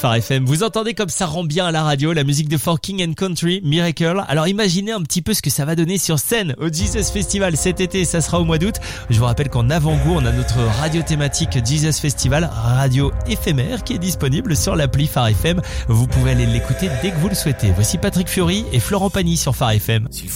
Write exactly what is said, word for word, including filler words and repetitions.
Phare F M. Vous entendez comme ça rend bien à la radio la musique de For King and Country, Miracle. Alors imaginez un petit peu ce que ça va donner sur scène au Jesus Festival cet été, ça sera au mois d'août. Je vous rappelle qu'en avant-goût, on a notre radio thématique Jesus Festival, radio éphémère qui est disponible sur l'appli Phare F M. Vous pouvez aller l'écouter dès que vous le souhaitez. Voici Patrick Fiori et Florent Pagny sur Phare F M.